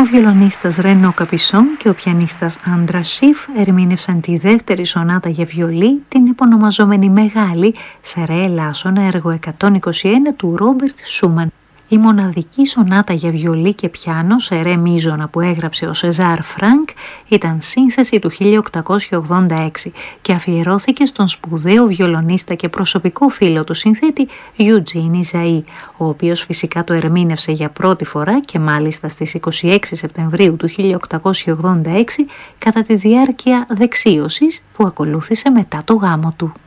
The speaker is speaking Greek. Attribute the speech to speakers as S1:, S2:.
S1: Ο βιολονίστας Ρενό Καπισόν και ο πιανίστας Άντρα Σιφ ερμήνευσαν τη δεύτερη σονάτα για βιολί, την επωνομαζόμενη Μεγάλη, σε ρε ελάσσονα έργο 121 του Ρόμπερτ Σούμαν. Η μοναδική σονάτα για βιολί και πιάνο σε ρε μείζωνα που έγραψε ο Σεζάρ Φρανκ ήταν σύνθεση του 1886 και αφιερώθηκε στον σπουδαίο βιολονίστα και προσωπικό φίλο του συνθέτη Eugene Izaïe, ο οποίος φυσικά το ερμήνευσε για πρώτη φορά και μάλιστα στις 26 Σεπτεμβρίου του 1886 κατά τη διάρκεια δεξίωσης που ακολούθησε μετά το γάμο του.